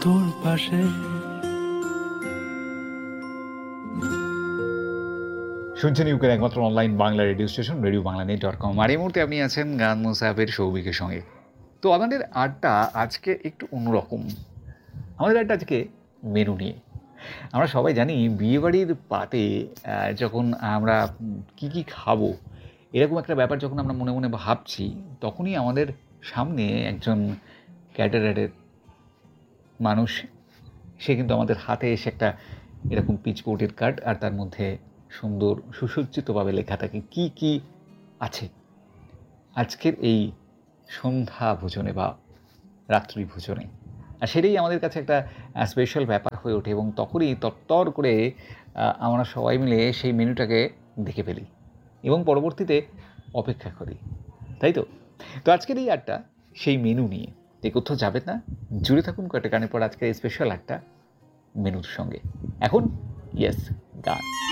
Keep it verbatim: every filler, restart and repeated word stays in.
তোর পাশে। শুনছেন ইউকের একমাত্র online Bangla radio station radio Bangla net dot com. আর এই মুহূর্তে আপনি আছেন গান মুসাফের সৌভিকের সঙ্গে। তো আমাদের আড্ডা আজকে একটু অন্যরকম। আমাদের আড্ডা আজকে মেনু নিয়ে। আমরা সবাই জানি বিয়েবাড়ির পাতে যখন আমরা কি কি খাবো এরকম একটা ব্যাপার যখন আমরা মনে মনে ভাবছি, তখনই আমাদের সামনে একজন ক্যাটারারের মানুষ, সে কিন্তু আমাদের হাতে এসে একটা এরকম পিচকৌটির কার্ড, আর তার মধ্যে সুন্দর সুসজ্জিতভাবে লেখা থাকে কি কি আছে আজকের এই সন্ধ্যা ভোজনে বা রাত্রি ভোজনে। আর সেটাই আমাদের কাছে একটা স্পেশাল ব্যাপার হয়ে ওঠে, এবং তখনই তরতর করে আমরা সবাই মিলে সেই মেনুটাকে দেখে ফেলি এবং পরবর্তীতে অপেক্ষা করি, তাই তো? তো আজকের এই আড্ডা সেই মেনু নিয়ে। এই কোথাও যাবেন না, জুড়ে থাকুন কয়েকটা গানের পর আজকের এই স্পেশাল একটা মেনুর সঙ্গে। এখন ইয়েস গান।